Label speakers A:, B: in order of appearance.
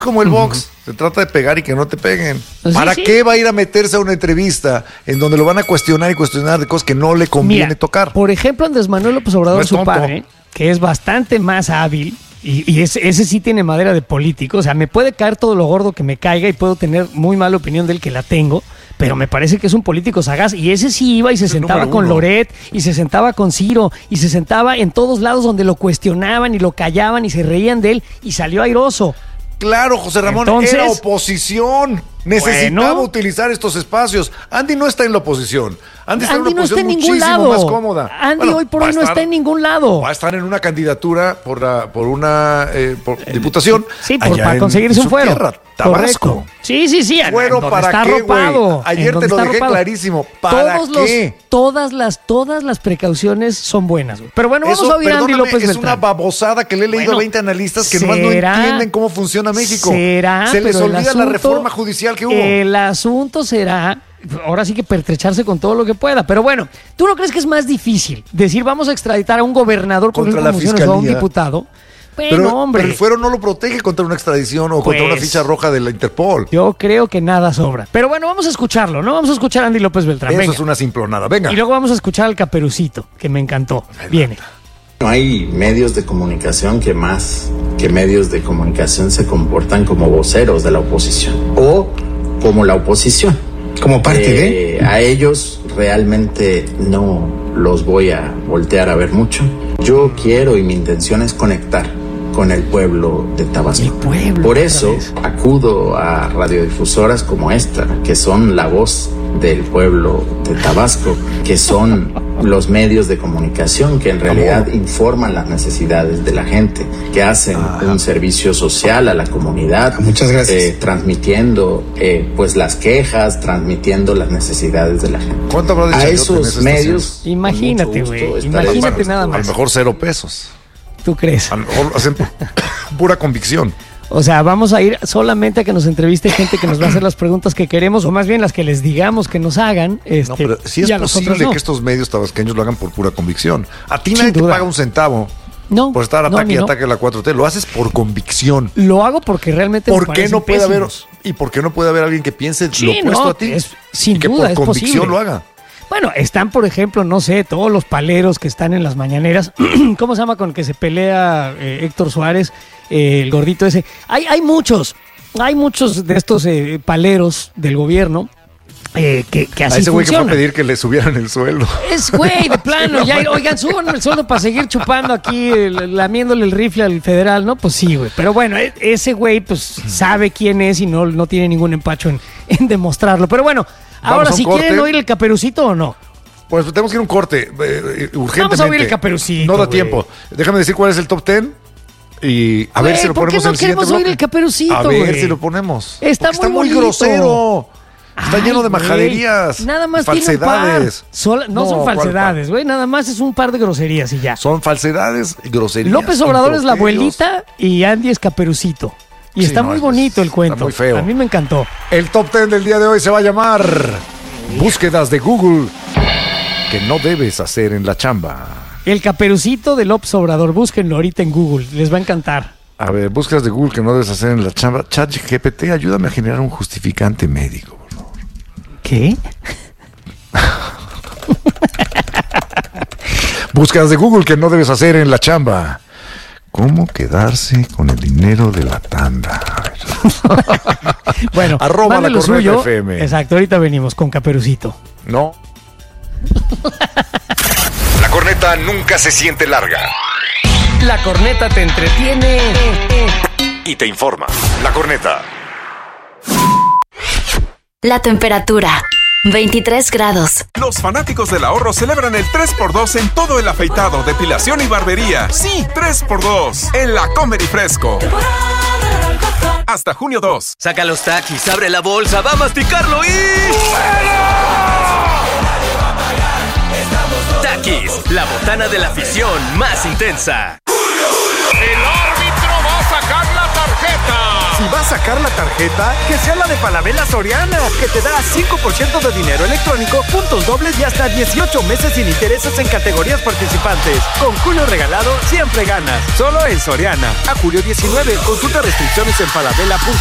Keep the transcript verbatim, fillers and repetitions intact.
A: Como el box, uh-huh. Se trata de pegar y que no te peguen.
B: Sí,
A: ¿Para
B: sí.
A: qué va a ir a meterse a una entrevista en donde lo van a cuestionar y cuestionar de cosas que no le conviene
B: Mira,
A: tocar?
B: Por ejemplo, Andrés Manuel López Obrador,
A: No es
B: su
A: tonto.
B: padre, que es bastante más hábil, y, y ese, ese sí tiene madera de político. O sea, me puede caer todo lo gordo que me caiga y puedo tener muy mala opinión del que la tengo, pero me parece que es un político sagaz. Y ese sí iba y se
A: Es el
B: sentaba
A: número
B: con
A: uno.
B: Loret, y se sentaba con Ciro, y se sentaba en todos lados donde lo cuestionaban y lo callaban y se reían de él, y salió airoso.
A: Claro, José Ramón,
B: Entonces,
A: era oposición. Necesitaba
B: bueno.
A: utilizar estos espacios. Andy no está en la oposición. Andy está
B: Andy
A: en una
B: no está
A: posición
B: en ningún
A: muchísimo
B: lado.
A: más cómoda.
B: Andy
A: Bueno,
B: hoy por
A: va
B: hoy
A: a
B: no
A: estar-
B: está en ningún lado.
A: Va a estar en una candidatura por, la, por una eh, por diputación.
B: Sí, por,
A: allá
B: para
A: en-
B: conseguirse
A: en
B: un
A: su
B: fuero.
A: tierra, Tabasco.
B: Correcto. Sí, sí, sí. en
A: ¿Fuero
B: donde
A: para
B: está
A: qué, güey?
B: arropado,
A: Ayer
B: en donde
A: te lo
B: está
A: dejé
B: arropado.
A: clarísimo. ¿Para
B: Todos
A: qué?
B: Los, todas, las, todas las precauciones son buenas, güey. Pero bueno, vamos
A: Eso,
B: a oír a Andy
A: perdóname,
B: López
A: es
B: Beltrán.
A: una babosada que le he leído
B: Bueno,
A: a veinte analistas que nomás no
B: será-
A: entienden cómo funciona México.
B: será,
A: Se les
B: pero el
A: olvida la
B: asunto-
A: reforma judicial que hubo.
B: El asunto será, ahora sí que pertrecharse con todo lo que pueda. Pero bueno, ¿tú no crees que es más difícil decir vamos a extraditar a un gobernador por
A: Contra la
B: funciones o a un
A: fiscalía.
B: diputado? Bueno,
A: pero,
B: hombre.
A: pero el fuero no lo protege contra una extradición o contra
B: Pues,
A: una ficha roja de la Interpol.
B: Yo creo que nada sobra. Pero bueno, vamos a escucharlo, ¿no? Vamos a escuchar a Andy López Beltrán.
A: Eso
B: Venga.
A: es una simplonada. Venga.
B: Y luego vamos a escuchar al Caperucito, que me encantó. Viene.
C: No hay medios de comunicación que más que medios de comunicación se comportan como voceros de la oposición o como la oposición.
D: Como parte de...
C: Eh, a ellos realmente no los voy a voltear a ver mucho. Yo quiero y mi intención es conectar con el pueblo de Tabasco.
B: El pueblo,
C: Por
B: otra
C: eso
B: vez.
C: acudo a radiodifusoras como esta, que son la voz del pueblo de Tabasco, que son los medios de comunicación que en realidad informan las necesidades de la gente, que hacen un servicio social a la comunidad.
D: Muchas gracias.
C: eh, transmitiendo eh, pues las quejas, transmitiendo las necesidades de la gente.
A: ¿Cuánto habrá de
C: A
A: chayote en
C: esos
A: esa estación?
C: medios,
B: Imagínate,
C: con mucho
B: güey,
C: gusto, estaré
B: imagínate
C: dispuesto.
B: nada
A: A
B: más.
A: lo mejor cero pesos.
B: ¿Tú crees?
A: A lo mejor lo hacen por pura convicción.
B: O sea, vamos a ir solamente a que nos entreviste gente que nos va a hacer las preguntas que queremos, o más bien las que les digamos que nos hagan. Este,
A: No, pero sí es
B: y a nosotros
A: posible
B: no.
A: que estos medios tabasqueños lo hagan por pura convicción. A ti
B: Sin
A: nadie te
B: duda.
A: paga un centavo
B: No,
A: por estar
B: no,
A: ataque
B: ni
A: y
B: no.
A: ataque a la cuatro T. Lo haces por convicción.
B: Lo hago porque realmente me
A: ¿Por qué
B: parecen
A: no puede haber
B: pésimos.
A: y por qué no puede haber alguien que piense
B: Sí,
A: lo opuesto
B: no,
A: a ti?
B: es- sin
A: y que
B: duda,
A: por
B: es
A: convicción
B: posible.
A: lo haga.
B: Bueno, están, por ejemplo, no sé, todos los paleros que están en las mañaneras. ¿Cómo se llama con el que se pelea eh, Héctor Suárez? Eh, el gordito ese. Hay, hay muchos, hay muchos de estos eh, paleros del gobierno eh, que, que
A: A
B: así
A: ese güey que fue a
B: funcionan.
A: pedir que le subieran el sueldo.
B: Es güey, de plano, ya, oigan, suban el sueldo para seguir chupando aquí, el- lamiéndole el rifle al federal, ¿no? Pues sí, güey. Pero bueno, e- ese güey, pues, sabe quién es y no, no tiene ningún empacho en, en demostrarlo. Pero bueno,
A: Vamos
B: ahora,
A: a un
B: si
A: corte.
B: quieren oír el Caperucito o no.
A: Pues tenemos que ir a un corte, eh, eh, urgentemente.
B: Vamos a oír el Caperucito,
A: No da
B: güey.
A: tiempo. Déjame decir cuál es el top ten y a
B: Güey,
A: ver si lo
B: ¿por qué
A: ponemos
B: no
A: en el siguiente
B: queremos oír
A: bloque.
B: el Caperucito,
A: A ver
B: güey?
A: si lo ponemos.
B: Está
A: Porque está
B: muy
A: muy
B: bonito.
A: grosero. Está
B: Ay,
A: lleno de
B: güey.
A: majaderías.
B: Nada más
A: falsedades.
B: tiene un par. Sola- no,
A: No,
B: son
A: ¿cuál
B: falsedades, güey. Nada más es un par de groserías y ya.
A: Son falsedades y groserías.
B: López Obrador es la
A: improperios.
B: abuelita y Andy es Caperucito. Y
A: Sí,
B: está
A: no,
B: muy
A: es-
B: bonito el cuento.
A: está muy feo.
B: A mí me encantó.
A: El top ten del día de hoy se va a llamar Búsquedas de Google que no debes hacer en la chamba.
B: El Caperucito de López Obrador. Búsquenlo ahorita en Google. Les va a encantar.
A: A ver, búsquedas de Google que no debes hacer en la chamba. ChatGPT, ayúdame a generar un justificante médico, por favor.
B: ¿Qué?
A: Búsquedas de Google que no debes hacer en la chamba. ¿Cómo quedarse con el dinero de la tanda? A ver.
B: Bueno,
A: Arroba
B: mande
A: la
B: lo
A: corneta
B: suyo.
A: F M.
B: Exacto, ahorita venimos con Caperucito.
A: No.
E: La corneta nunca se siente larga
B: La corneta te entretiene.
E: y te informa. La corneta.
F: La temperatura, veintitrés grados.
G: Los fanáticos del ahorro celebran el tres por dos en todo el afeitado, depilación y barbería. Sí, tres por dos en La Comer y Fresco. Hasta junio dos.
H: Saca los taquis, abre la bolsa, va a masticarlo y... Taquis, la botana de la afición más intensa.
I: El árbitro va a sacar la tarjeta.
D: Si vas a sacar la tarjeta, que sea la de Falabella Soriana, que te da cinco por ciento de dinero electrónico, puntos dobles y hasta dieciocho meses sin intereses en categorías participantes. Con Julio Regalado, siempre ganas. Solo en Soriana. A julio diecinueve. Consulta restricciones en falabella punto com.